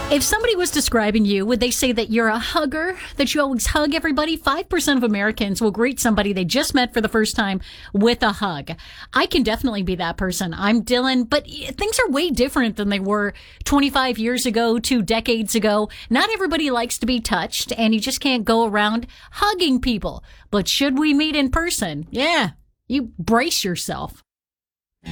If somebody was describing you, would they say that you're a hugger, that you always hug everybody? 5% of Americans will greet somebody they just met for the first time with a hug. I can definitely be that person. I'm Dylan, but things are way different than they were 25 years ago, 2 decades ago. Not everybody likes to be touched, and you just can't go around hugging people. But should we meet in person? Yeah, you brace yourself.